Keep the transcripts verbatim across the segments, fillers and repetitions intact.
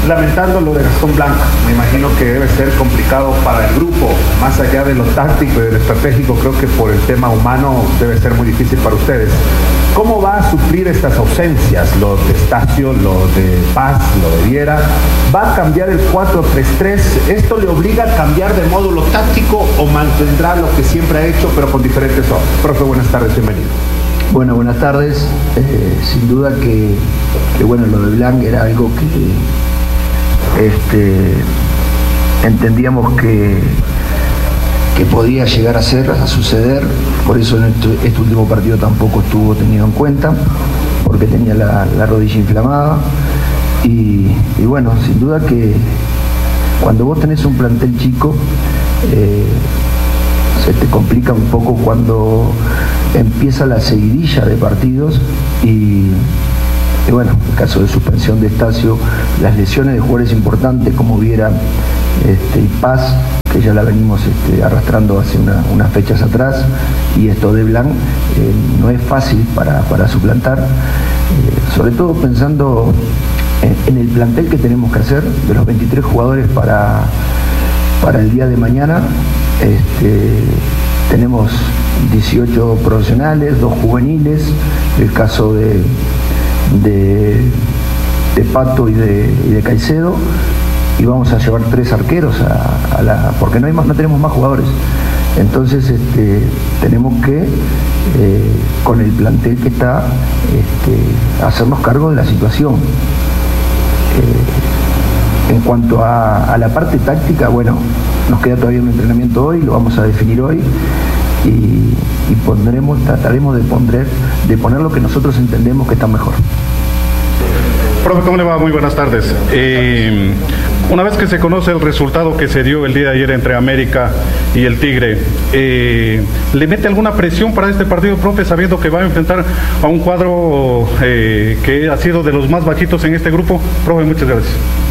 lamentando lo de Gastón Blanco. Me imagino que debe ser complicado para el grupo, más allá de lo táctico y de lo estratégico, creo que por el tema humano debe ser muy difícil para ustedes. ¿Cómo va a suplir estas ausencias? Lo de Estacio, lo de Paz, lo de Viera. ¿Va a cambiar el cuatro tres tres? ¿Esto le obliga a cambiar de módulo táctico o mantendrá lo que siempre ha hecho, pero con diferentes ojos? Profe, buenas tardes, bienvenido. Bueno, buenas tardes. Eh, sin duda que, que, bueno, lo de Blanc era algo que este, entendíamos que, que podía llegar a ser, a suceder. Por eso en este, este último partido tampoco estuvo tenido en cuenta, porque tenía la, la rodilla inflamada. Y, y bueno, sin duda que cuando vos tenés un plantel chico, eh, se te complica un poco cuando empieza la seguidilla de partidos y, y bueno, el caso de suspensión de Estacio, las lesiones de jugadores importantes como Viera este, y Paz, que ya la venimos este, arrastrando hace una, unas fechas atrás, y esto de Blanc eh, no es fácil para, para suplantar, eh, sobre todo pensando en, en el plantel que tenemos que hacer, de los veintitrés jugadores para, para el día de mañana. Este, tenemos dieciocho profesionales, dos juveniles, el caso de, de, de Pato y de, y de Caicedo, y vamos a llevar tres arqueros a, a la, porque no hay más, no tenemos más jugadores. Entonces este, tenemos que eh, con el plantel que está este, hacernos cargo de la situación. Eh, en cuanto a, a la parte táctica, bueno, nos queda todavía un entrenamiento hoy, lo vamos a definir hoy y, y pondremos, trataremos de poner, de poner lo que nosotros entendemos que está mejor. Profe, ¿cómo le va? Muy buenas tardes. Eh, una vez que se conoce el resultado que se dio el día de ayer entre América y el Tigre, eh, ¿le mete alguna presión para este partido, profe, sabiendo que va a enfrentar a un cuadro eh, que ha sido de los más bajitos en este grupo? Profe, muchas gracias.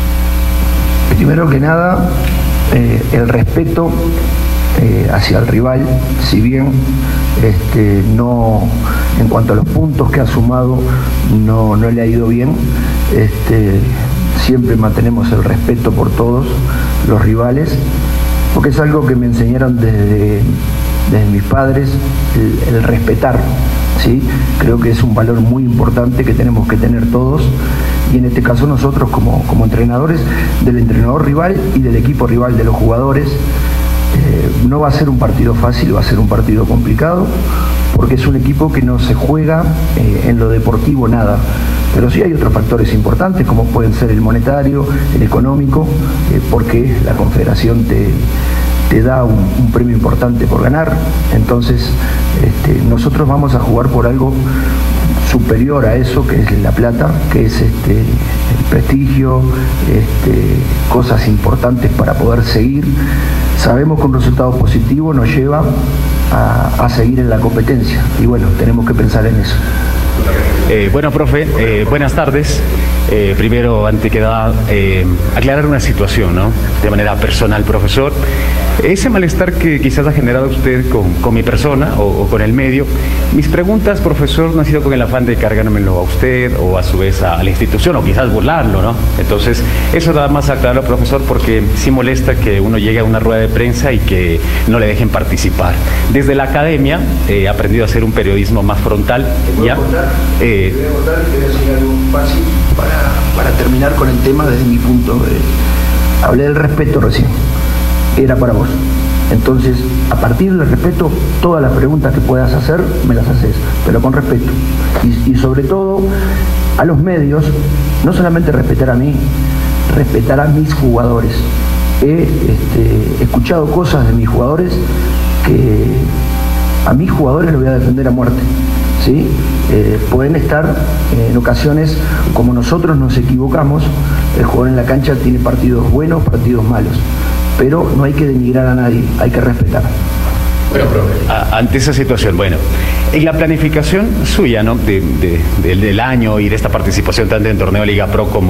Primero que nada, Eh, el respeto eh, hacia el rival, si bien este, no, en cuanto a los puntos que ha sumado no, no le ha ido bien, este, siempre mantenemos el respeto por todos los rivales, porque es algo que me enseñaron desde, desde mis padres, el, el respetar, ¿sí? Creo que es un valor muy importante que tenemos que tener todos. Y en este caso nosotros como, como entrenadores del entrenador rival y del equipo rival de los jugadores, eh, no va a ser un partido fácil, va a ser un partido complicado, porque es un equipo que no se juega eh, en lo deportivo nada, pero sí hay otros factores importantes como pueden ser el monetario, el económico, eh, porque la Confederación te, te da un, un premio importante por ganar. Entonces este, nosotros vamos a jugar por algo superior a eso, que es la plata, que es este, el prestigio, este, cosas importantes para poder seguir. Sabemos que un resultado positivo nos lleva a, a seguir en la competencia y bueno, tenemos que pensar en eso. Eh, bueno, profe, eh, buenas tardes. Eh, primero, antes que nada, eh, aclarar una situación, ¿no? De manera personal, profesor. Ese malestar que quizás ha generado usted con, con mi persona o, o con el medio, mis preguntas, profesor, no han sido con el afán de cargármelo a usted o a su vez a, a la institución o quizás burlarlo, ¿no? Entonces, eso nada más aclararlo, profesor, porque sí molesta que uno llegue a una rueda de prensa y que no le dejen participar. Desde la academia eh, he aprendido a hacer un periodismo más frontal. ¿Te ¿Ya? Contar? Eh, te voy a contar y te voy a enseñar algo fácil para, para terminar con el tema desde mi punto de... Hablé del respeto recién. Era para vos. Entonces, a partir del respeto, todas las preguntas que puedas hacer, me las haces, pero con respeto. Y, y sobre todo, a los medios, no solamente respetar a mí, respetar a mis jugadores. He este, escuchado cosas de mis jugadores que a mis jugadores los voy a defender a muerte. ¿Sí? Eh, pueden estar eh, en ocasiones, como nosotros nos equivocamos, el jugador en la cancha tiene partidos buenos, partidos malos. Pero no hay que denigrar a nadie, hay que respetar. Bueno, profe, a, ante esa situación, bueno, en la planificación suya, ¿no? De, de, de, del año y de esta participación tanto en torneo Liga Pro como